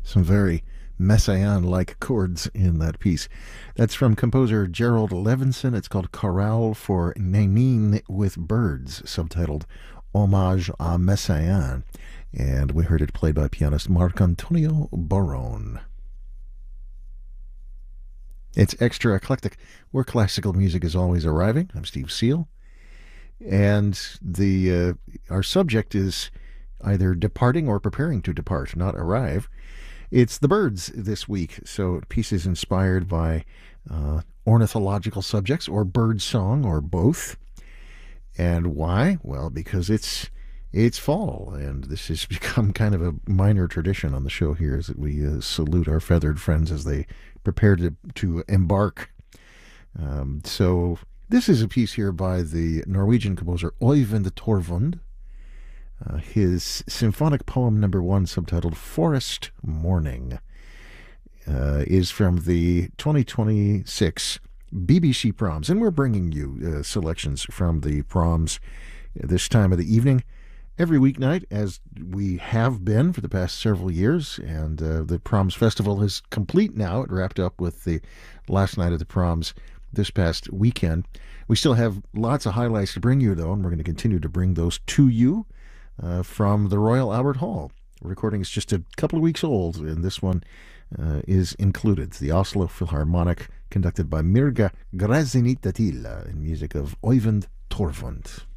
Some very Messiaen-like chords in that piece. That's from composer Gerald Levinson. It's called Chorale for Nénine with Birds, subtitled Hommage à Messiaen. And we heard it played by pianist Marcantonio Barone. It's extra eclectic, where classical music is always arriving. I'm Steve Seal. And our subject is either departing or preparing to depart, not arrive. It's the birds this week, so pieces inspired by ornithological subjects or bird song or both. And why? Well, because it's fall, and this has become kind of a minor tradition on the show here, is that we salute our feathered friends as they prepare to embark. So this is a piece here by the Norwegian composer Øyvind Torvund. His symphonic poem number 1, subtitled Forest Morning, is from the 2026 BBC Proms. And we're bringing you selections from the Proms this time of the evening, every weeknight, as we have been for the past several years. And the Proms Festival is complete now. It wrapped up with the last night of the Proms this past weekend. We still have lots of highlights to bring you, though, and we're going to continue to bring those to you. From the Royal Albert Hall. The recording is just a couple of weeks old, and this one is included. The Oslo Philharmonic, conducted by Mirga Grazinyttatila, in music of Øyvind Torvund.